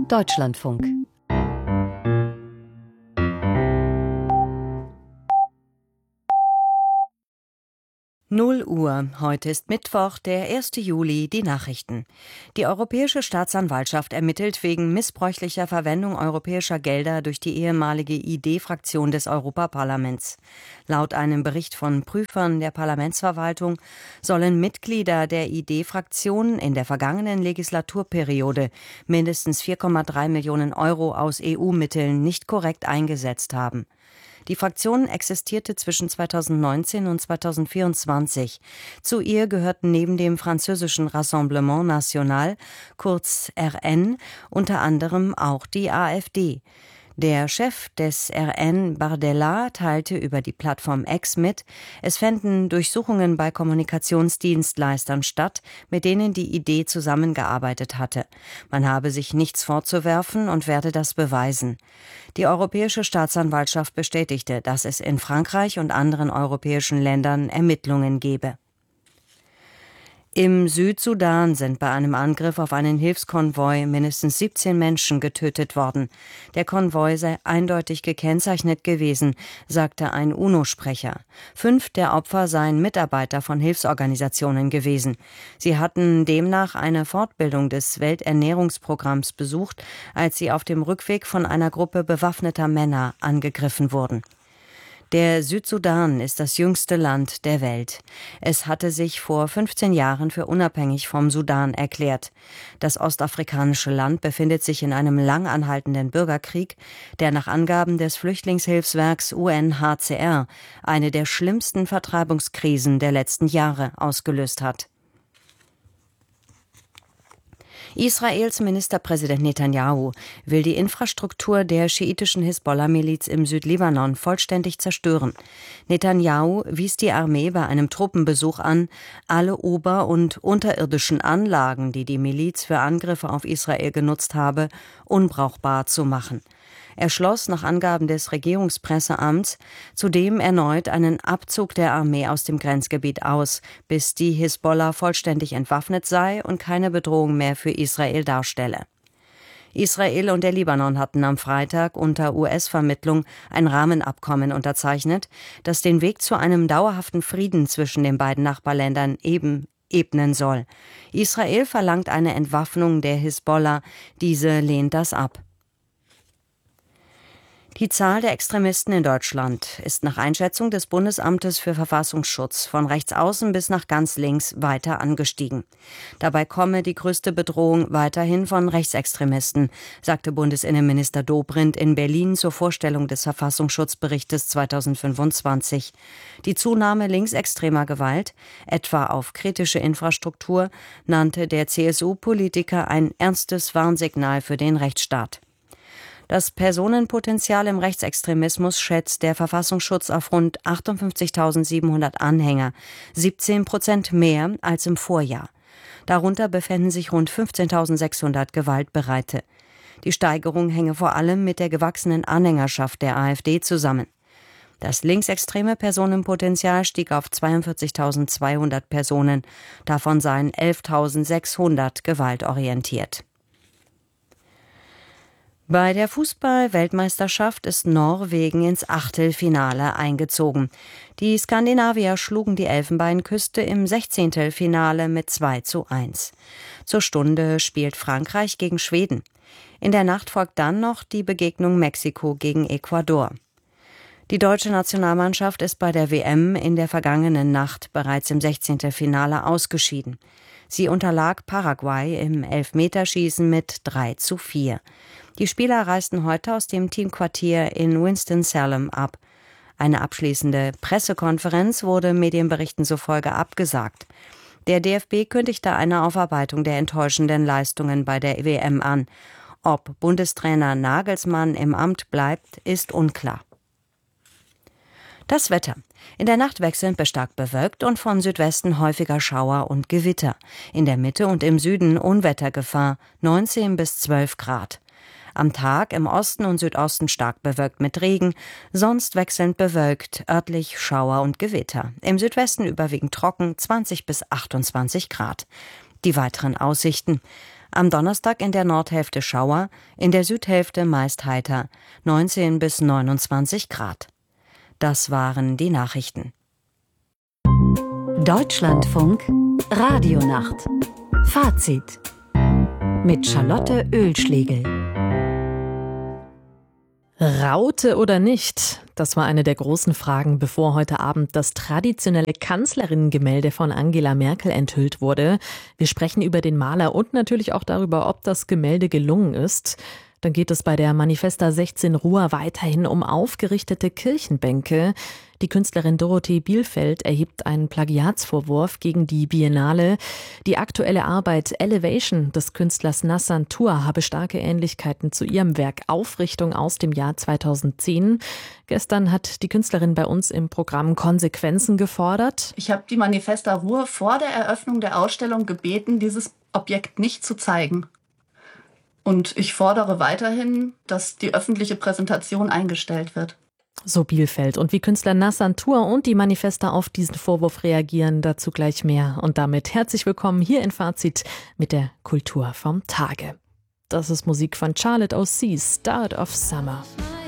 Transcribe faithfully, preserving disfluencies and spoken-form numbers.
Deutschlandfunk. null Uhr. Heute ist Mittwoch, der erste Juli, die Nachrichten. Die Europäische Staatsanwaltschaft ermittelt wegen missbräuchlicher Verwendung europäischer Gelder durch die ehemalige I D-Fraktion des Europaparlaments. Laut einem Bericht von Prüfern der Parlamentsverwaltung sollen Mitglieder der I D-Fraktion in der vergangenen Legislaturperiode mindestens vier Komma drei Millionen Euro aus E U-Mitteln nicht korrekt eingesetzt haben. Die Fraktion existierte zwischen zweitausendneunzehn und zweitausendvierundzwanzig. Zu ihr gehörten neben dem französischen Rassemblement National, kurz R N, unter anderem auch die AfD. Der Chef des R N, Bardella, teilte über die Plattform X mit, es fänden Durchsuchungen bei Kommunikationsdienstleistern statt, mit denen die I D zusammengearbeitet hatte. Man habe sich nichts vorzuwerfen und werde das beweisen. Die Europäische Staatsanwaltschaft bestätigte, dass es in Frankreich und anderen europäischen Ländern Ermittlungen gebe. Im Südsudan sind bei einem Angriff auf einen Hilfskonvoi mindestens siebzehn Menschen getötet worden. Der Konvoi sei eindeutig gekennzeichnet gewesen, sagte ein UNO-Sprecher. Fünf der Opfer seien Mitarbeiter von Hilfsorganisationen gewesen. Sie hatten demnach eine Fortbildung des Welternährungsprogramms besucht, als sie auf dem Rückweg von einer Gruppe bewaffneter Männer angegriffen wurden. Der Südsudan ist das jüngste Land der Welt. Es hatte sich vor fünfzehn Jahren für unabhängig vom Sudan erklärt. Das ostafrikanische Land befindet sich in einem lang anhaltenden Bürgerkrieg, der nach Angaben des Flüchtlingshilfswerks U N H C R eine der schlimmsten Vertreibungskrisen der letzten Jahre ausgelöst hat. Israels Ministerpräsident Netanyahu will die Infrastruktur der schiitischen Hisbollah-Miliz im Südlibanon vollständig zerstören. Netanyahu wies die Armee bei einem Truppenbesuch an, alle ober- und unterirdischen Anlagen, die die Miliz für Angriffe auf Israel genutzt habe, unbrauchbar zu machen. Er schloss nach Angaben des Regierungspresseamts zudem erneut einen Abzug der Armee aus dem Grenzgebiet aus, bis die Hisbollah vollständig entwaffnet sei und keine Bedrohung mehr für Israel darstelle. Israel und der Libanon hatten am Freitag unter U S-Vermittlung ein Rahmenabkommen unterzeichnet, das den Weg zu einem dauerhaften Frieden zwischen den beiden Nachbarländern eben ebnen soll. Israel verlangt eine Entwaffnung der Hisbollah, diese lehnt das ab. Die Zahl der Extremisten in Deutschland ist nach Einschätzung des Bundesamtes für Verfassungsschutz von rechts außen bis nach ganz links weiter angestiegen. Dabei komme die größte Bedrohung weiterhin von Rechtsextremisten, sagte Bundesinnenminister Dobrindt in Berlin zur Vorstellung des Verfassungsschutzberichtes zweitausendfünfundzwanzig. Die Zunahme linksextremer Gewalt, etwa auf kritische Infrastruktur, nannte der C S U-Politiker ein ernstes Warnsignal für den Rechtsstaat. Das Personenpotenzial im Rechtsextremismus schätzt der Verfassungsschutz auf rund achtundfünfzigtausendsiebenhundert Anhänger, siebzehn Prozent mehr als im Vorjahr. Darunter befänden sich rund fünfzehntausendsechshundert Gewaltbereite. Die Steigerung hänge vor allem mit der gewachsenen Anhängerschaft der AfD zusammen. Das linksextreme Personenpotenzial stieg auf zweiundvierzigtausendzweihundert Personen, davon seien elftausendsechshundert gewaltorientiert. Bei der Fußball-Weltmeisterschaft ist Norwegen ins Achtelfinale eingezogen. Die Skandinavier schlugen die Elfenbeinküste im Sechzehntelfinale mit zwei zu eins. Zur Stunde spielt Frankreich gegen Schweden. In der Nacht folgt dann noch die Begegnung Mexiko gegen Ecuador. Die deutsche Nationalmannschaft ist bei der W M in der vergangenen Nacht bereits im Sechzehntelfinale ausgeschieden. Sie unterlag Paraguay im Elfmeterschießen mit drei zu vier. Die Spieler reisten heute aus dem Teamquartier in Winston-Salem ab. Eine abschließende Pressekonferenz wurde Medienberichten zufolge abgesagt. Der D F B kündigte eine Aufarbeitung der enttäuschenden Leistungen bei der W M an. Ob Bundestrainer Nagelsmann im Amt bleibt, ist unklar. Das Wetter. In der Nacht wechselnd bis stark bewölkt und von Südwesten häufiger Schauer und Gewitter. In der Mitte und im Süden Unwettergefahr, neunzehn bis zwölf Grad. Am Tag im Osten und Südosten stark bewölkt mit Regen, sonst wechselnd bewölkt, örtlich Schauer und Gewitter. Im Südwesten überwiegend trocken, zwanzig bis achtundzwanzig Grad. Die weiteren Aussichten. Am Donnerstag in der Nordhälfte Schauer, in der Südhälfte meist heiter, neunzehn bis neunundzwanzig Grad. Das waren die Nachrichten. Deutschlandfunk Radionacht. Fazit mit Charlotte Oehlschlegel. Raute oder nicht? Das war eine der großen Fragen, bevor heute Abend das traditionelle Kanzlerinnengemälde von Angela Merkel enthüllt wurde. Wir sprechen über den Maler und natürlich auch darüber, ob das Gemälde gelungen ist. Dann geht es bei der Manifesta sechzehn Ruhr weiterhin um aufgerichtete Kirchenbänke. Die Künstlerin Dorothee Bielfeld erhebt einen Plagiatsvorwurf gegen die Biennale. Die aktuelle Arbeit Elevation des Künstlers Nassan Tour habe starke Ähnlichkeiten zu ihrem Werk Aufrichtung aus dem Jahr zweitausendzehn. Gestern hat die Künstlerin bei uns im Programm Konsequenzen gefordert. Ich habe die Manifesta Ruhr vor der Eröffnung der Ausstellung gebeten, dieses Objekt nicht zu zeigen. Und ich fordere weiterhin, dass die öffentliche Präsentation eingestellt wird. So Bielfeld. Und wie Künstler Nassan Tour und die Manifesta auf diesen Vorwurf reagieren, dazu gleich mehr. Und damit herzlich willkommen hier in Fazit mit der Kultur vom Tage. Das ist Musik von Charlotte O'C, Start of Summer.